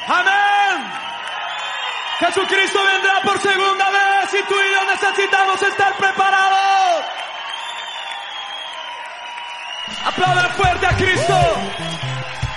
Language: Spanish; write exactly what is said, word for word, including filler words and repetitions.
Amén. Jesucristo vendrá por segunda vez y tú y yo necesitamos estar preparados. Aplaudan fuerte a Cristo.